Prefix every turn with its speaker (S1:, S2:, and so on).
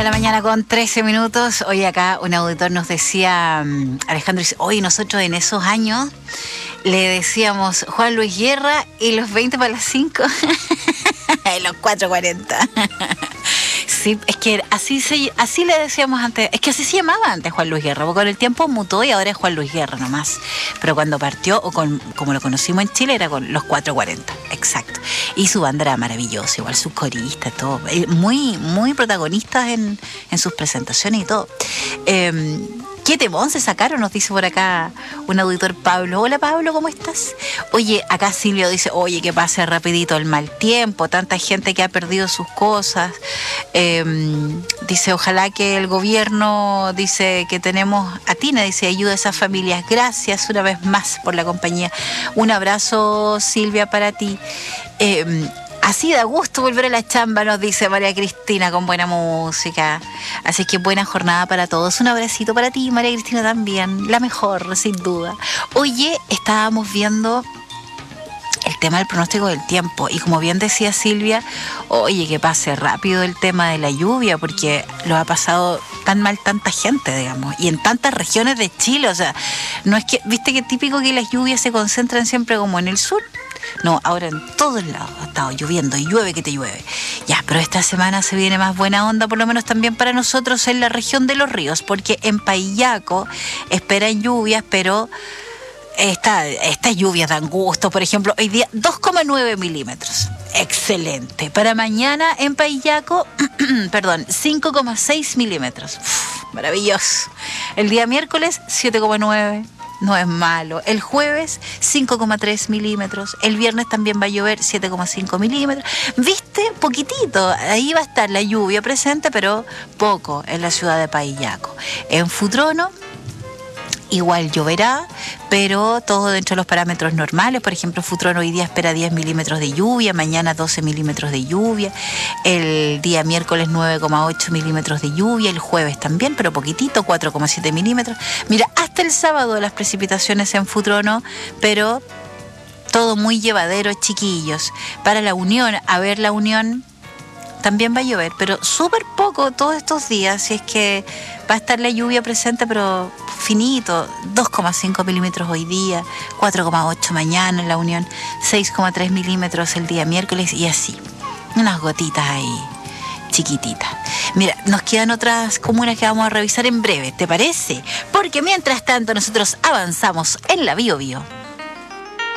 S1: de la mañana con 13 minutos. Hoy acá un auditor nos decía, Alejandro dice, hoy nosotros en esos años le decíamos Juan Luis Guerra y los 20 para las 5, los 4:40. Sí, es que así le decíamos antes, es que así se llamaba antes Juan Luis Guerra, porque con el tiempo mutó y ahora es Juan Luis Guerra nomás. Pero cuando partió, como lo conocimos en Chile, era con los 4:40, exacto. Y su banda era maravillosa, igual sus coristas, todo, muy, muy protagonistas en sus presentaciones y todo. ¿Qué temón se sacaron? Nos dice por acá un auditor, Pablo. Hola Pablo, ¿cómo estás? Oye, acá Silvio dice, oye, que pase rapidito el mal tiempo, tanta gente que ha perdido sus cosas. Dice, ojalá que el gobierno, dice, que tenemos, atina, dice, ayuda a esas familias. Gracias una vez más por la compañía. Un abrazo, Silvia, para ti. Así da gusto volver a la chamba, nos dice María Cristina, con buena música. Así que buena jornada para todos. Un abracito para ti, María Cristina, también. La mejor, sin duda. Oye, estábamos viendo el tema del pronóstico del tiempo. Y como bien decía Silvia, oye, que pase rápido el tema de la lluvia, porque lo ha pasado tan mal tanta gente, digamos, y en tantas regiones de Chile. O sea, no es que, viste que es típico que las lluvias se concentran siempre como en el sur. No, ahora en todos lados ha estado lloviendo y llueve que te llueve. Ya, pero esta semana se viene más buena onda, por lo menos también para nosotros en la región de Los Ríos, porque en Paillaco esperan lluvias, pero estas lluvias dan gusto. Por ejemplo, hoy día 2,9 milímetros. Excelente. Para mañana en Paillaco, 5,6 milímetros. Maravilloso. El día miércoles, 7,9. No es malo. El jueves, 5,3 milímetros. El viernes también va a llover 7,5 milímetros. ¿Viste? Poquitito. Ahí va a estar la lluvia presente, pero poco en la ciudad de Paillaco. En Futrono, igual lloverá, pero todo dentro de los parámetros normales. Por ejemplo, Futrono hoy día espera 10 milímetros de lluvia, mañana 12 milímetros de lluvia, el día miércoles 9,8 milímetros de lluvia, el jueves también, pero poquitito, 4,7 milímetros. Mira, hasta el sábado las precipitaciones en Futrono, pero todo muy llevadero, chiquillos. Para La Unión, a ver, La Unión también va a llover, pero súper poco todos estos días, si es que va a estar la lluvia presente, pero finito, 2,5 milímetros hoy día, 4,8 mañana en La Unión, 6,3 milímetros el día miércoles y así, unas gotitas ahí chiquititas. Mira, nos quedan otras comunas que vamos a revisar en breve, ¿te parece? Porque mientras tanto nosotros avanzamos en la Bio Bio.